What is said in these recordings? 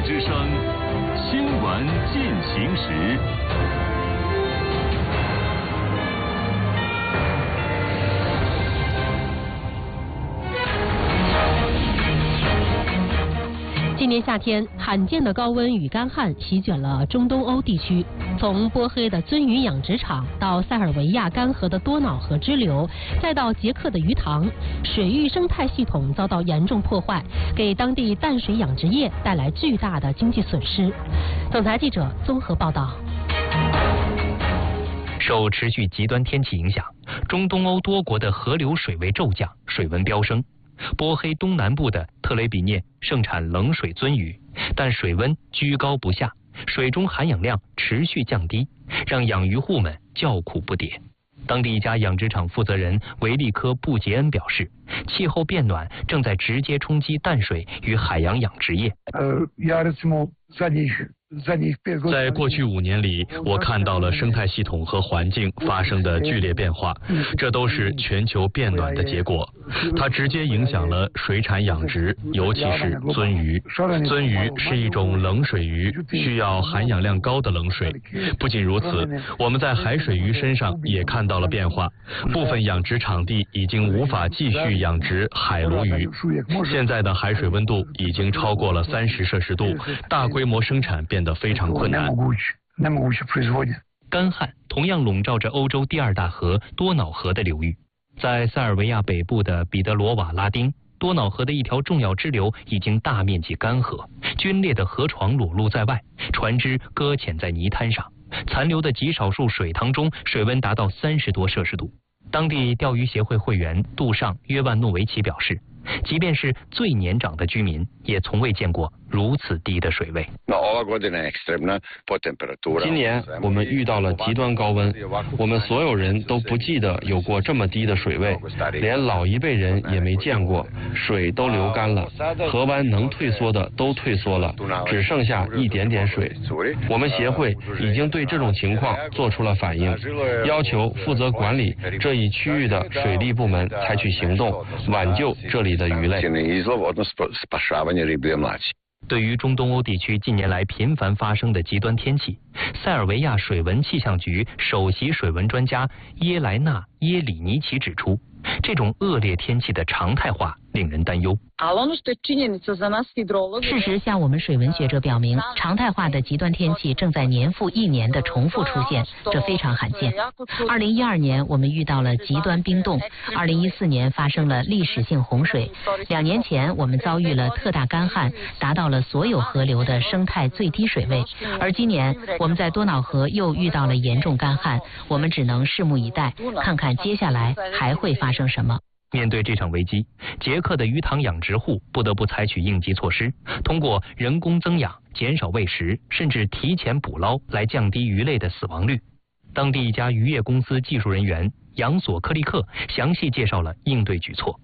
之声新闻进行时。 今年夏天，罕见的高温与干旱席卷了中东欧地区。从波黑的鳟鱼养殖场到塞尔维亚干涸的多瑙河支流，再到捷克的鱼塘，水域生态系统遭到严重破坏，给当地淡水养殖业带来巨大的经济损失。总台记者综合报道。 受持续极端天气影响，中东欧多国的河流水位骤降，水温飙升。波黑东南部的特雷比涅盛产冷水鳟鱼，但水温居高不下，水中含氧量持续降低，让养鱼户们叫苦不迭。当地一家养殖场负责人维利科·布杰恩表示，气候变暖正在直接冲击淡水与海洋养殖业。 在过去5年里，我看到了生态系统和环境发生的剧烈变化，这都是全球变暖的结果。它直接影响了水产养殖，尤其是鳟鱼。鳟鱼是一种冷水鱼，需要含氧量高的冷水。不仅如此，我们在海水鱼身上也看到了变化，部分养殖场地已经无法继续养殖海鲈鱼。现在的海水温度已经超过了30摄氏度，大规模生产变得非常困难。 干旱同样笼罩着欧洲第2大河多瑙河的流域。在塞尔维亚北部的彼得罗瓦拉丁，多瑙河的一条重要支流已经大面积干涸，龟裂的河床裸露在外，船只搁浅在泥滩上，残留的极少数水塘中水温达到30多摄氏度。当地钓鱼协会会员杜尚·约万诺维奇表示，即便是最年长的居民，也从未见过如此低的水位。 今年我们遇到了极端高温，我们所有人都不记得有过这么低的水位，连老一辈人也没见过，水都流干了，河湾能退缩的都退缩了，只剩下一点点水。我们协会已经对这种情况做出了反应，要求负责管理这一区域的水利部门采取行动，挽救这里的鱼类。 对于中东欧地区近年来频繁发生的极端天气，塞尔维亚水文气象局首席水文专家耶莱娜·耶里尼奇指出，这种恶劣天气的常态化令人担忧。 事实向我们水文学者表明，常态化的极端天气正在年复一年的重复出现，这非常罕见。2012年我们遇到了极端冰冻，2014年发生了历史性洪水，2年前我们遭遇了特大干旱，达到了所有河流的生态最低水位，而今年我们在多瑙河又遇到了严重干旱，我们只能拭目以待，看看接下来还会发生什么。 面对这场危机，捷克的鱼塘养殖户不得不采取应急措施，通过人工增养、减少喂食，甚至提前捕捞来降低鱼类的死亡率。当地一家渔业公司技术人员杨索克利克详细介绍了应对举措。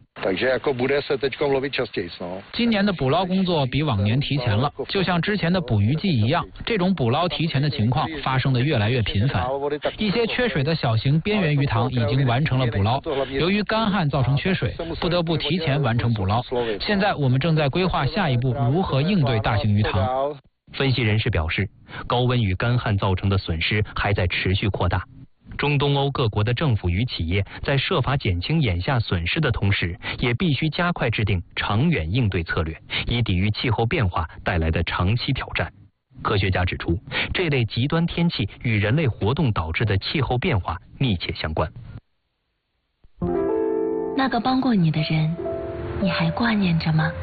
今年的捕捞工作比往年提前了，就像之前的捕鱼季一样，这种捕捞提前的情况发生的越来越频繁。一些缺水的小型边缘鱼塘已经完成了捕捞，由于干旱造成缺水，不得不提前完成捕捞。现在我们正在规划下一步如何应对大型鱼塘。 分析人士表示，高温与干旱造成的损失还在持续扩大。中东欧各国的政府与企业在设法减轻眼下损失的同时，也必须加快制定长远应对策略，以抵御气候变化带来的长期挑战。科学家指出，这类极端天气与人类活动导致的气候变化密切相关。 那个帮过你的人，你还挂念着吗？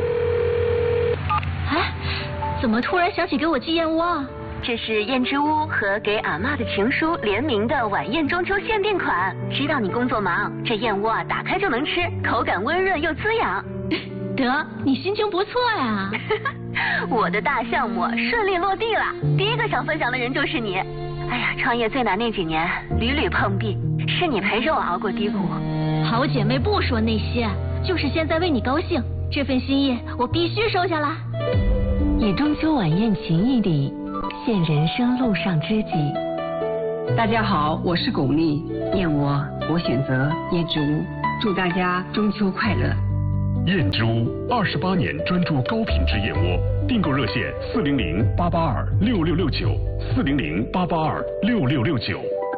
哎，怎么突然想起给我寄燕窝啊？ 这是燕之屋和给阿嬷的情书联名的晚宴中秋限定款。知道你工作忙，这燕窝啊打开就能吃，口感温润又滋养。 得，你心情不错呀。 我的大项目顺利落地了，第一个想分享的人就是你。哎呀，创业最难那几年，屡屡碰壁，是你陪着我熬过低谷。 好姐妹不说那些，就是现在为你高兴，这份心意我必须收下来。 以中秋晚宴情谊里现人生路上知己。 大家好，我是巩俐，燕窝我选择椰之屋，祝大家中秋快乐。 燕之屋28年专注高品质燕窝，订购热线400-882-6669，400-882-6669。